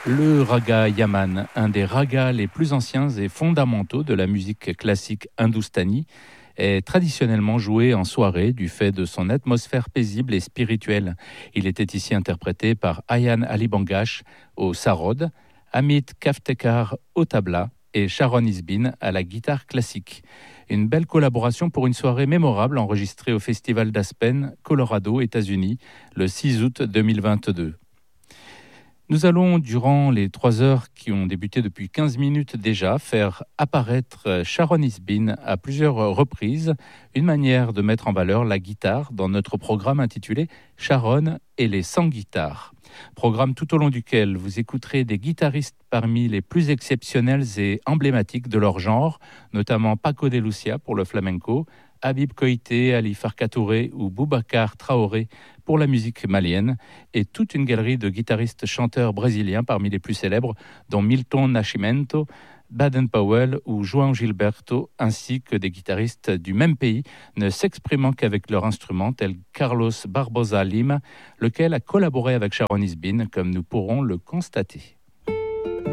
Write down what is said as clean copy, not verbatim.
Le raga yaman, un des ragas les plus anciens et fondamentaux de la musique classique hindoustanie, est traditionnellement joué en soirée du fait de son atmosphère paisible et spirituelle. Il était ici interprété par Ayan Ali Bangash au sarod, Amit Kaftekar au tabla et Sharon Isbin à la guitare classique. Une belle collaboration pour une soirée mémorable enregistrée au Festival d'Aspen, Colorado, États-Unis, le 6 août 2022. Nous allons, durant les 3 heures qui ont débuté depuis 15 minutes déjà, faire apparaître Sharon Isbin à plusieurs reprises, une manière de mettre en valeur la guitare dans notre programme intitulé Sharon et les 100 guitares. Programme tout au long duquel vous écouterez des guitaristes parmi les plus exceptionnels et emblématiques de leur genre, notamment Paco de Lucia pour le flamenco, Habib Koité, Ali Farka Touré ou Boubacar Traoré pour la musique malienne, et toute une galerie de guitaristes chanteurs brésiliens parmi les plus célèbres, dont Milton Nascimento, Baden Powell ou João Gilberto, ainsi que des guitaristes du même pays, ne s'exprimant qu'avec leur instrument, tel Carlos Barbosa Lima, lequel a collaboré avec Sharon Isbin, comme nous pourrons le constater.